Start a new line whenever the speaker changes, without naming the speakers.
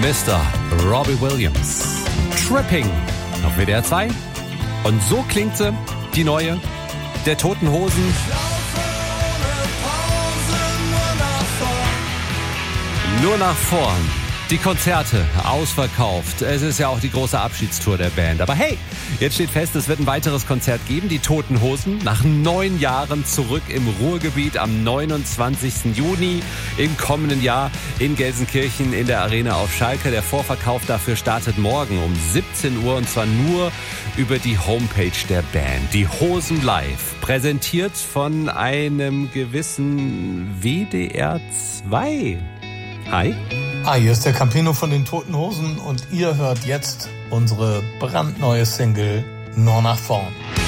Mr. Robbie Williams. Tripping auf WDR 2. Und so klingt sie, die neue der Toten Hosen. Nur nach vorn. Die Konzerte ausverkauft. Es ist ja auch die große Abschiedstour der Band. Aber hey, jetzt steht fest, es wird ein weiteres Konzert geben. Die Toten Hosen nach 9 Jahren zurück im Ruhrgebiet am 29. Juni im kommenden Jahr in Gelsenkirchen in der Arena auf Schalke. Der Vorverkauf dafür startet morgen um 17 Uhr und zwar nur über die Homepage der Band. Die Hosen Live, präsentiert von einem gewissen WDR 2. Hi.
Hier ist der Campino von den Toten Hosen und ihr hört jetzt unsere brandneue Single Nur nach vorn.